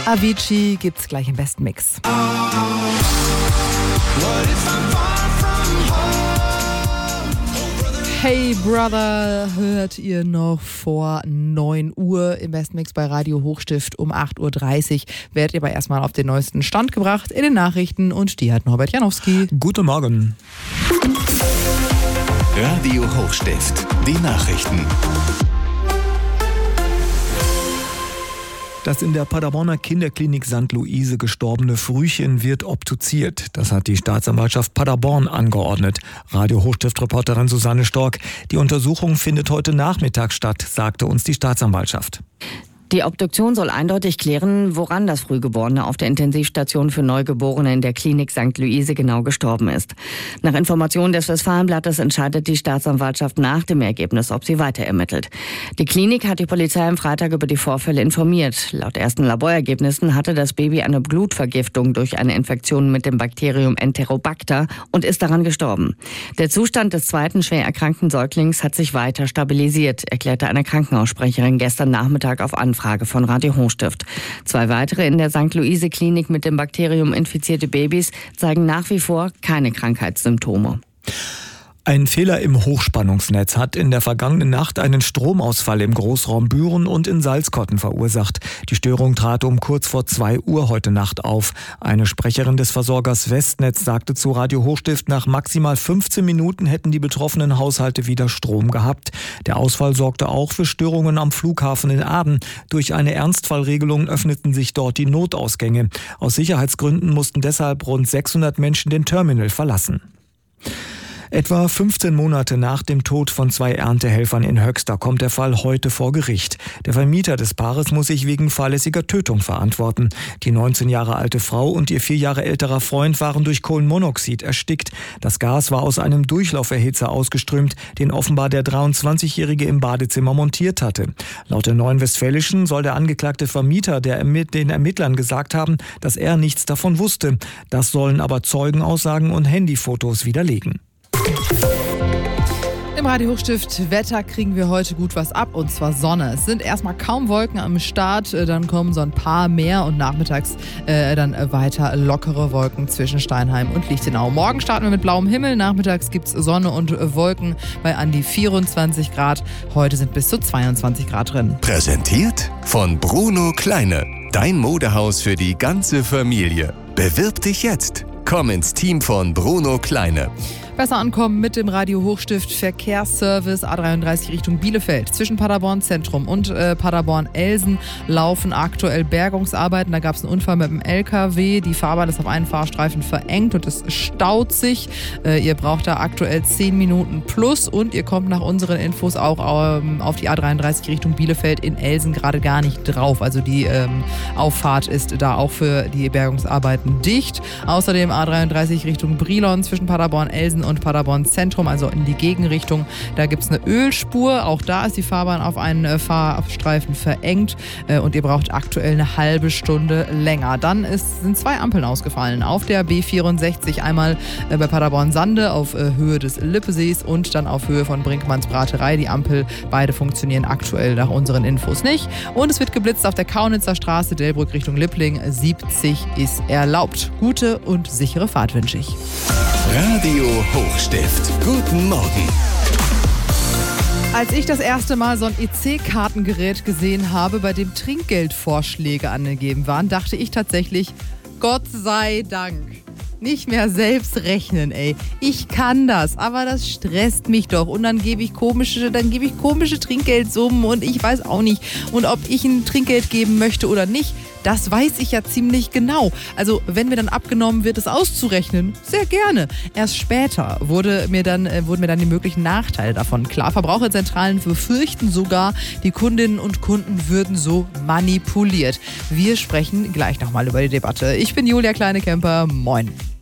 Avicii gibt's gleich im besten Mix. Hey Brother, hört ihr noch vor 9 Uhr im besten Mix bei Radio Hochstift. Um 8.30 Uhr werdet ihr aber erstmal auf den neuesten Stand gebracht in den Nachrichten und die hat Norbert Janowski. Guten Morgen. Radio Hochstift, die Nachrichten. Das in der Paderborner Kinderklinik St. Luise gestorbene Frühchen wird obduziert. Das hat die Staatsanwaltschaft Paderborn angeordnet. Radio Hochstift-Reporterin Susanne Stork. Die Untersuchung findet heute Nachmittag statt, sagte uns die Staatsanwaltschaft. Die Obduktion soll eindeutig klären, woran das Frühgeborene auf der Intensivstation für Neugeborene in der Klinik St. Luise genau gestorben ist. Nach Informationen des Westfalenblattes entscheidet die Staatsanwaltschaft nach dem Ergebnis, ob sie weiter ermittelt. Die Klinik hat die Polizei am Freitag über die Vorfälle informiert. Laut ersten Laborergebnissen hatte das Baby eine Blutvergiftung durch eine Infektion mit dem Bakterium Enterobacter und ist daran gestorben. Der Zustand des zweiten schwer erkrankten Säuglings hat sich weiter stabilisiert, erklärte eine Krankenhaussprecherin gestern Nachmittag auf Anfrage von Radio Hochstift. 2 weitere in der St. Luise Klinik mit dem Bakterium infizierte Babys zeigen nach wie vor keine Krankheitssymptome. Ein Fehler im Hochspannungsnetz hat in der vergangenen Nacht einen Stromausfall im Großraum Büren und in Salzkotten verursacht. Die Störung trat um kurz vor 2 Uhr heute Nacht auf. Eine Sprecherin des Versorgers Westnetz sagte zu Radio Hochstift, nach maximal 15 Minuten hätten die betroffenen Haushalte wieder Strom gehabt. Der Ausfall sorgte auch für Störungen am Flughafen in Aden. Durch eine Ernstfallregelung öffneten sich dort die Notausgänge. Aus Sicherheitsgründen mussten deshalb rund 600 Menschen den Terminal verlassen. Etwa 15 Monate nach dem Tod von 2 Erntehelfern in Höxter kommt der Fall heute vor Gericht. Der Vermieter des Paares muss sich wegen fahrlässiger Tötung verantworten. Die 19 Jahre alte Frau und ihr 4 Jahre älterer Freund waren durch Kohlenmonoxid erstickt. Das Gas war aus einem Durchlauferhitzer ausgeströmt, den offenbar der 23-Jährige im Badezimmer montiert hatte. Laut der Neuen Westfälischen soll der angeklagte Vermieter den Ermittlern gesagt haben, dass er nichts davon wusste. Das sollen aber Zeugenaussagen und Handyfotos widerlegen. Im Radio Hochstift Wetter kriegen wir heute gut was ab, und zwar Sonne. Es sind erstmal kaum Wolken am Start, dann kommen so ein paar mehr und nachmittags dann weiter lockere Wolken zwischen Steinheim und Lichtenau. Morgen starten wir mit blauem Himmel, nachmittags gibt es Sonne und Wolken bei an die 24 Grad. Heute sind bis zu 22 Grad drin. Präsentiert von Bruno Kleine, dein Modehaus für die ganze Familie. Bewirb dich jetzt. Komm ins Team von Bruno Kleine. Besser ankommen mit dem Radio Hochstift Verkehrsservice A33 Richtung Bielefeld. Zwischen Paderborn Zentrum und Paderborn-Elsen laufen aktuell Bergungsarbeiten. Da gab es einen Unfall mit dem LKW. Die Fahrbahn ist auf einen Fahrstreifen verengt und es staut sich. Ihr braucht da aktuell 10 Minuten plus und ihr kommt nach unseren Infos auch auf die A33 Richtung Bielefeld in Elsen gerade gar nicht drauf. Also die Auffahrt ist da auch für die Bergungsarbeiten dicht. Außerdem A33 Richtung Brilon zwischen Paderborn-Elsen und Paderborn Zentrum, also in die Gegenrichtung. Da gibt es eine Ölspur. Auch da ist die Fahrbahn auf einen Fahrstreifen verengt und ihr braucht aktuell eine halbe Stunde länger. Dann sind 2 Ampeln ausgefallen. Auf der B64 einmal bei Paderborn-Sande auf Höhe des Lippesees und dann auf Höhe von Brinkmanns Braterei. Die Ampel, beide funktionieren aktuell nach unseren Infos nicht. Und es wird geblitzt auf der Kaunitzer Straße, Delbrück Richtung Lippling. 70 ist erlaubt. Gute und sichere Fahrt wünsche ich. Radio Hochstift. Guten Morgen. Als ich das erste Mal so ein EC-Kartengerät gesehen habe, bei dem Trinkgeldvorschläge angegeben waren, dachte ich tatsächlich, Gott sei Dank. Nicht mehr selbst rechnen, ey. Ich kann das, aber das stresst mich doch. Und dann gebe ich komische Trinkgeldsummen und ich weiß auch nicht. Und ob ich ein Trinkgeld geben möchte oder nicht, das weiß ich ja ziemlich genau. Also wenn mir dann abgenommen wird, es auszurechnen, sehr gerne. Erst später wurden mir dann die möglichen Nachteile davon klar. Verbraucherzentralen befürchten sogar, die Kundinnen und Kunden würden so manipuliert. Wir sprechen gleich nochmal über die Debatte. Ich bin Julia Kleine-Kemper. Moin.